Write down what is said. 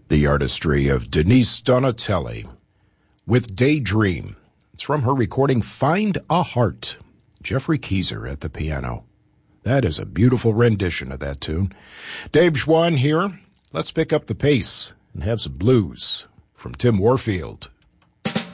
The artistry of Denise Donatelli with Daydream. It's from her recording Find a Heart. Jeffrey Keyser at the piano. That is a beautiful rendition of that tune. Dave Schwann here. Let's pick up the pace and have some blues from Tim Warfield.